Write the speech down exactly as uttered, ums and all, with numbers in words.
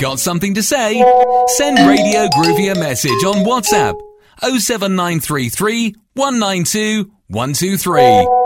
Got something to say? Send Radio Groovy a message on WhatsApp oh seven nine three three, one nine two, one two three.